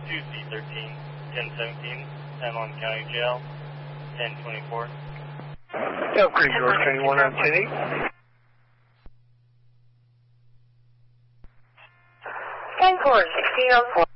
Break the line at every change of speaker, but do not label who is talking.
2C13, 1017, San County Jail, 1024.
Elk Creek, North County 1 on 10-8.
10-4, 1604.